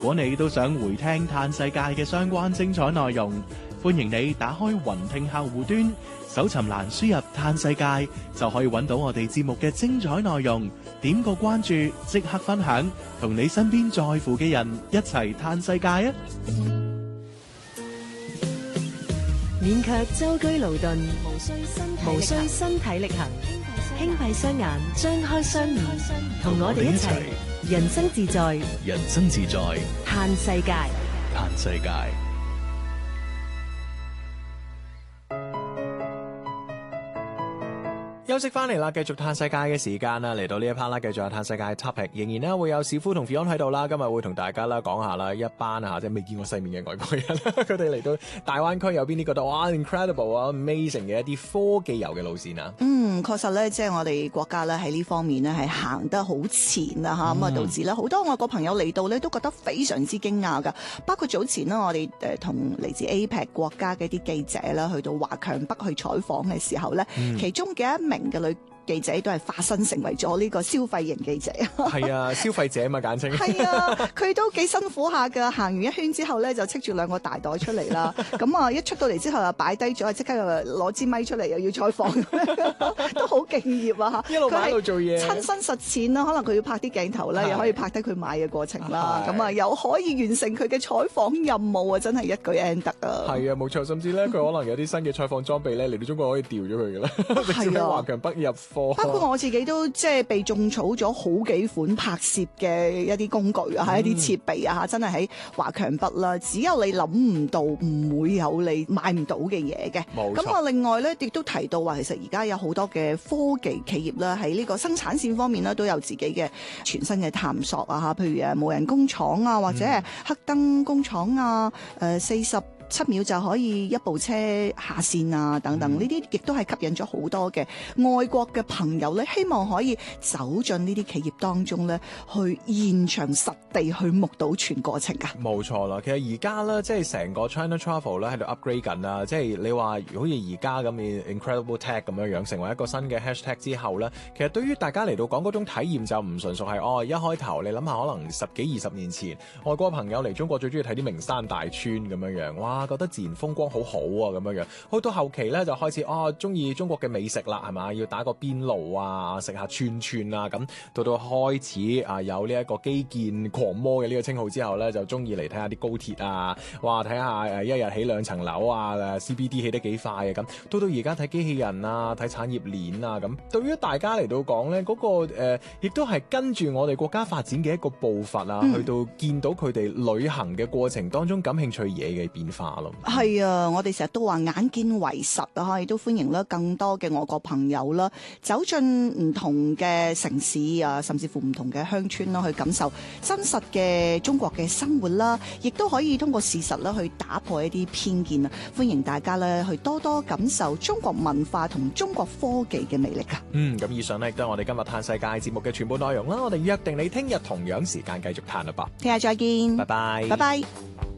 如果你都想回聽嘆世界嘅相關精彩內容，歡迎你打開雲聽客戶端，搜尋欄輸入嘆世界，就可以揾到我哋節目嘅精彩內容。點個關注，即刻分享，同你身邊在乎嘅人一齊嘆世界啊！ 勉強舟車勞頓，無需身體力行，輕閉雙眼，張開雙耳，同我哋一齊人生自在， 人生自在， 嘆世界， 嘆世界。 休息翻嚟啦，繼續嘆世界嘅時間啦，嚟到呢一 part 啦，繼續有嘆世界 topic， 仍然咧會有小夫同 Fion 喺度啦，今日會同大家啦講下啦，一班即係未見過世面嘅外國人，佢哋嚟到大灣區有邊啲覺得哇 incredible 啊 amazing 嘅一啲科技遊嘅路線啊？ 確實咧，即係我哋國家咧喺呢方面咧係行得好前啦嚇，咁啊導致咧好多外國朋友嚟到咧都覺得非常之驚訝㗎，包括早前呢，我哋同嚟自 APEC 國家嘅一啲記者啦，去到華強北去採訪嘅時候咧，其中嘅一名嘅女記者都係化身成為咗呢個消費型記者。 係啊，消費者嘛簡稱。 係啊，佢都幾辛苦下㗎。行完一圈之後咧，就拎住兩個大袋出嚟啦。咁啊，一出到嚟之後又擺低咗，即刻又攞支咪出嚟，又要採訪，都好敬業啊！嚇， 一路擺喺度做嘢， 親身實踐啦。可能佢要拍啲鏡頭啦，又可以拍低佢買嘅過程啦。咁啊，又可以完成佢嘅採訪任務啊！真係一舉 end 得啊！ 係啊，冇錯，甚至咧佢可能有啲新嘅採訪裝備咧嚟到中國可以掉咗佢㗎啦，直接喺華強北入貨。 包括我自己都即係被種草咗好幾款拍攝嘅一啲工具啊，一啲設備啊，真係喺華強北啦。只有你諗唔到，唔會有你買唔到嘅嘢嘅。 冇錯。 咁啊，另外咧亦都提到話，其實而家有好多嘅科技企業啦，喺呢個生產線方面咧都有自己嘅全新嘅探索啊，譬如無人工廠啊，或者係黑燈工廠啊，47秒就可以一部車下線啊，等等，呢啲亦都係吸引咗好多嘅外國嘅朋友咧，希望可以走進呢啲企業當中咧，去現場實地去目睹全過程噶。 冇錯啦，其實而家咧，即係成個 China Travel 咧喺度 upgrade 緊啦，即係你話好似而家咁嘅 Incredible Tech 咁樣樣，成為一個新嘅 hashtag 之後咧，其實對於大家嚟到講嗰種體驗就唔純屬係一開頭你諗下，可能10幾20年前外國朋友嚟中國最中意睇啲名山大川咁樣樣，哇！覺得自然風光好好啊咁樣樣，去到後期咧就開始中意中國嘅美食啦，係嘛？要打個邊爐啊，食下串啊咁，到開始有呢一個基建狂魔嘅呢個稱號之後咧，就中意嚟睇下啲高鐵啊，哇！睇下一日起2層樓啊，CBD 起得幾快啊咁，到而家睇機器人啊，睇產業鏈啊咁，對於大家嚟到講咧，嗰個亦都係跟住我哋國家發展嘅一個步伐啊，去到見到佢哋旅行嘅過程當中感興趣嘢嘅變化咯。 係啊，我哋成日都話眼見為實啊，亦都歡迎啦更多嘅外國朋友啦，走進唔同嘅城市啊，甚至乎唔同嘅鄉村啦，去感受真實嘅中國嘅生活啦，亦都可以通過事實啦去打破一啲偏見啊！歡迎大家咧去多多感受中國文化同中國科技嘅魅力啊！ 咁以上咧亦都係我哋今日嘆世界節目嘅全部內容啦，我哋約定你聽日同樣時間繼續嘆啦噃， 聽日再見， 拜拜， 拜拜。